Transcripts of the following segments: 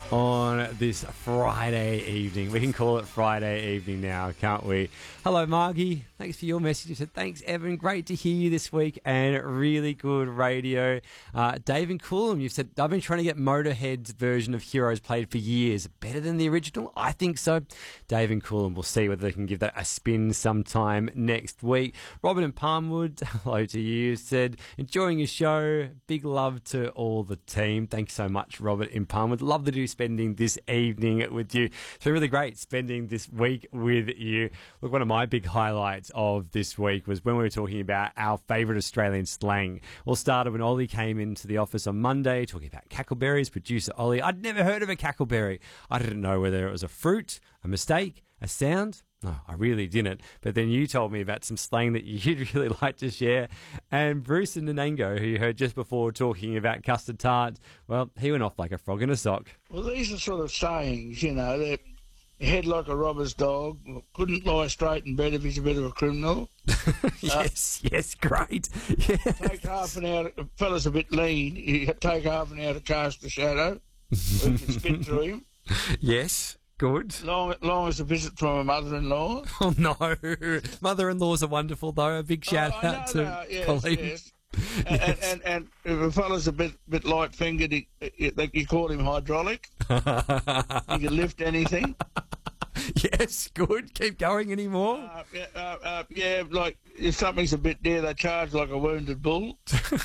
on this Friday evening. We can call it Friday evening now, can't we? Hello, Margie. Thanks for your message. You said, thanks, Evan. Great to hear you this week and really good radio. Dave and Coolum, you've said, I've been trying to get Motorhead's version of Heroes played for years. Better than the original? I think so. Dave and Coolum, we'll see whether they can give that a spin sometime next week. Robin and Palmwood, hello to you. Said, enjoying your show. Big love to all the team. Thanks so much, Robert in Palmwood. Love to do spending this evening with you. It's been really great spending this week with you. Look, one of my big highlights of this week was when we were talking about our favourite Australian slang. All started when Ollie came into the office on Monday talking about cackleberries. Producer Ollie, I'd never heard of a cackleberry. I didn't know whether it was a fruit, a mistake, a sound. No, I really didn't. But then you told me about some slang that you'd really like to share. And Bruce and Nanango, who you heard just before talking about custard tarts, well, he went off like a frog in a sock. Well, these are sort of sayings, you know, they're head like a robber's dog, couldn't lie straight in bed if he's a bit of a criminal. Yes, great. Yeah. Take half an hour, a fella's a bit lean, you take half an hour to cast a shadow, we can spit through him. Yes. Good. Long as a visit from a mother-in-law. Oh, no. Mother-in-laws are wonderful, though. A big shout out to Colleen. Yes. and if a fella's a bit light-fingered, you call him hydraulic. He can lift anything. Yes, good. Keep going anymore. Yeah, like if something's a bit dear, they charge like a wounded bull.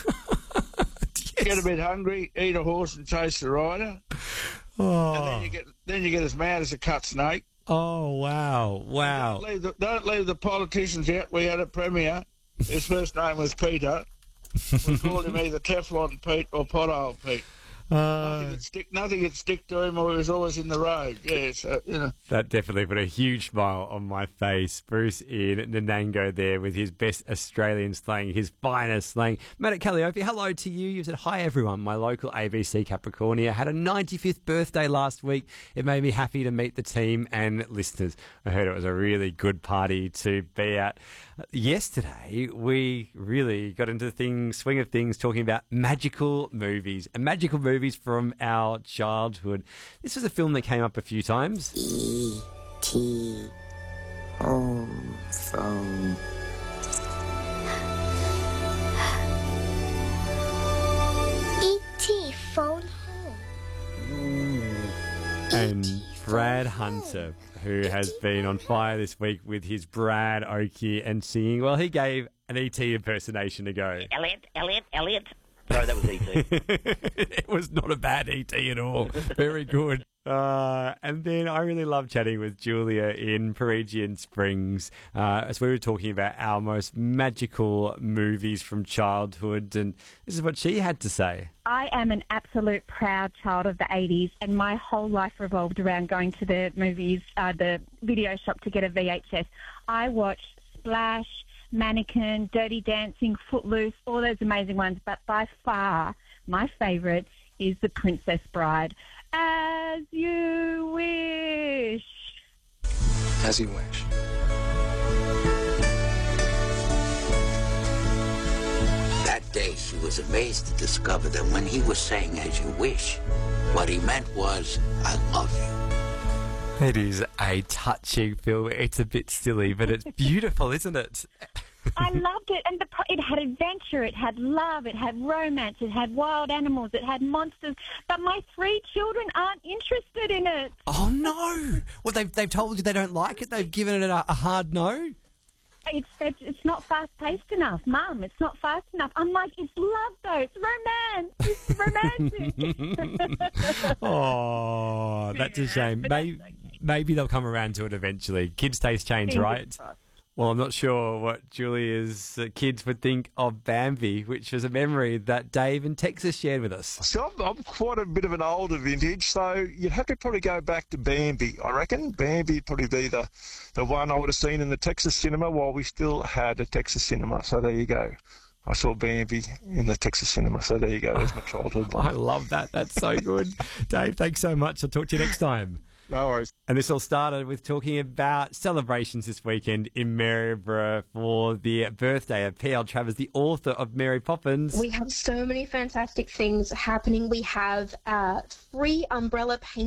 Yes. Get a bit hungry, eat a horse and chase the rider. Oh. And then you get as mad as a cut snake. Oh, wow. Don't leave the politicians out. We had a premier. His first name was Peter. We called him either Teflon Pete or Pothole Pete. Nothing could stick to him, or he was always in the road. Yeah, so, you know. That definitely put a huge smile on my face. Bruce in Nanango there with his best Australian slang, his finest slang. Matt at Calliope, hello to you. You said, hi everyone, my local ABC Capricornia had a 95th birthday last week. It made me happy to meet the team and listeners. I heard it was a really good party to be at. Yesterday, we really got into the swing of things, talking about magical movies and magical movies from our childhood. This was a film that came up a few times. E.T. Home Phone. E.T. Phone Home. And Brad Hunter, who has been on fire this week with his Brad Oakey and singing. Well, he gave an E.T. impersonation a go. Elliot. Sorry, that was E.T. It was not a bad E.T. at all. Very good. And then I really love chatting with Julia in Parisian Springs as we were talking about our most magical movies from childhood, and this is what she had to say. I am an absolute proud child of the 80s, and my whole life revolved around going to the movies, the video shop to get a VHS. I watched Splash, Mannequin, Dirty Dancing, Footloose, all those amazing ones, but by far my favourite is The Princess Bride. As you wish. As you wish. That day she was amazed to discover that when he was saying as you wish, what he meant was, I love you. It is a touching film. It's a bit silly, but it's beautiful, isn't it? I loved it, and it had adventure, it had love, it had romance, it had wild animals, it had monsters, but my 3 children aren't interested in it. Oh, no. Well, they've told you they don't like it? They've given it a hard no? It's not fast-paced enough, Mum. It's not fast enough. I'm like, it's love, though. It's romance. It's romantic. Oh, that's a shame. Maybe they'll come around to it eventually. Kids' taste change, right? Well, I'm not sure what Julia's kids would think of Bambi, which was a memory that Dave in Texas shared with us. So I'm quite a bit of an older vintage, so you'd have to probably go back to Bambi, I reckon. Bambi would probably be the one I would have seen in the Texas cinema while we still had a Texas cinema, so there you go. I saw Bambi in the Texas cinema, so there you go. There's my childhood one. I love that. That's so good. Dave, thanks so much. I'll talk to you next time. No worries. And this all started with talking about celebrations this weekend in Maryborough for the birthday of P.L. Travers, the author of Mary Poppins. We have so many fantastic things happening. We have free umbrella paint